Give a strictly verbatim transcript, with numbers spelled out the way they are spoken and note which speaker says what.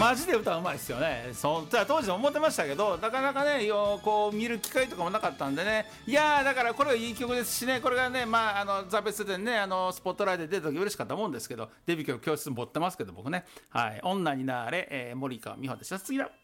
Speaker 1: マジで歌うまいですよね。そう当時思ってましたけど、なかなかねよこう見る機会とかもなかったんでね。いやーだからこれはいい曲ですしね、これがね、まあ、あのザ・ベストでね、あのスポットライトで出た時嬉しかったもんですけど、デビュー曲教室持ってますけど僕ね。はい、女になれ、えー、森川美穂でした。次だ。